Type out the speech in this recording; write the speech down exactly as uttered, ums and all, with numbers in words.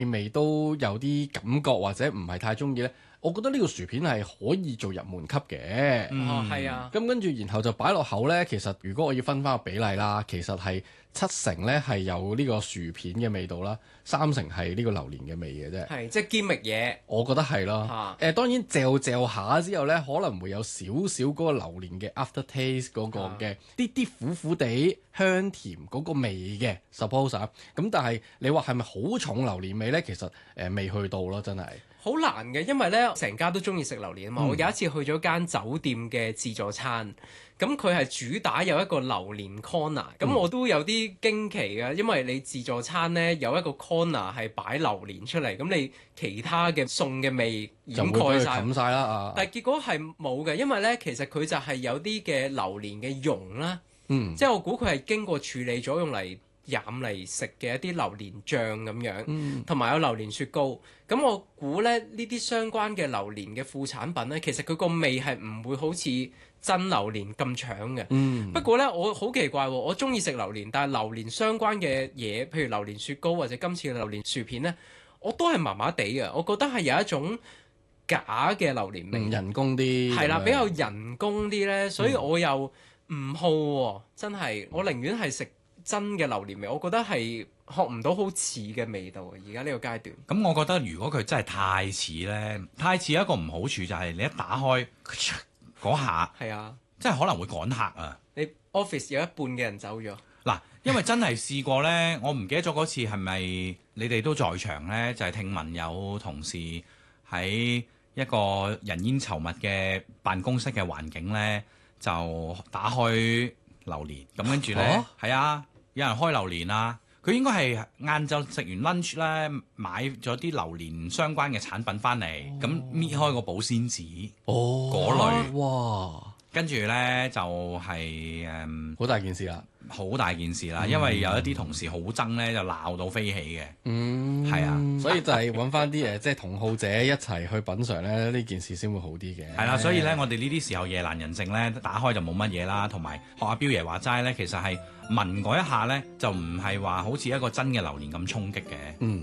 味都有啲感覺或者唔係太中意呢，我覺得呢個薯片係可以做入門級嘅。 嗯、 哦，係啊。 咁跟住然後就擺落口呢，其實如果我要分翻個比例啦，其實係七成呢係有呢個薯片嘅味道啦，三成係呢個榴蓮嘅味嘅啫。 係即係堅味嘢。 我覺得係咯。誒、 啊呃、當然嚼嚼下之後呢，可能會有少少嗰個榴蓮嘅 after taste 嗰個嘅啲啲苦苦地香甜嗰個味嘅 suppose 啊。咁但係你話係咪好重榴蓮味呢？其實誒、呃、未去到咯，真係。 好難嘅，因為咧成家都中意食榴蓮啊嘛。 嗯、 我有一次去咗間酒店嘅自助餐，咁佢係主打有一個榴蓮 corner，咁、嗯、我都有啲驚奇嘅，因為你自助餐咧有一個 corner 係擺榴蓮出嚟，咁你其他嘅餸嘅味掩蓋晒， 冚晒啦啊！ 但係結果係冇嘅，因為咧其實佢就係有啲嘅榴蓮嘅蓉啦， 嗯， 即係我估佢係經過處理咗用嚟飲嚟食嘅一啲榴蓮醬咁樣，同埋、嗯、有榴蓮雪糕。咁我估咧呢啲相關嘅榴蓮嘅副產品咧，其實佢個味係唔會好似真榴蓮咁搶嘅。 嗯、 不過咧，我好奇怪喎，我中意食榴蓮，但係榴蓮相關嘅嘢，譬如榴蓮雪糕或者今次嘅榴蓮薯片咧，我都係麻麻地嘅。我覺得係有一種假嘅榴蓮味， 嗯、人工啲係啦， 樣比較人工啲咧，所以我又唔好喎，真係我寧願係食真嘅榴蓮味，我覺得係學唔到好似嘅味道啊！而家呢個階段， 咁我覺得如果佢真係太似呢，太似一個唔好處就係你一打開嗰下， 係啊， 真係可能會趕客啊！ 你 office 有一半嘅人走咗， 嗱，因為真係試過呢，我唔記得咗嗰次係咪你哋都在場呢？就係、是、聽聞有同事喺一個人煙稠密嘅辦公室嘅環境呢，就打開榴蓮，咁跟住呢，係啊。有人開榴蓮啊！佢應該係晏晝食完 lunch 咧，買咗啲榴蓮相關嘅產品翻嚟，咁搣、哦、開個保鮮紙， 哦， 嗰類， 哇！ 跟住咧就係、是、誒， 好、嗯、大件事啦， 好大件事啦，因為有一啲同事好憎咧，就鬧到飛起嘅， 嗯， 係啊， 所以就係揾翻啲誒，即係同好者一齊去品嚐咧，呢件事先會好啲嘅。 係啦、啊，所以咧，我哋呢啲時候夜闌人靜咧，打開就冇乜嘢啦，同埋學阿彪爺話齋咧，其實係聞嗰一下咧，就唔係話好似一個真嘅榴蓮咁衝擊嘅。 嗯。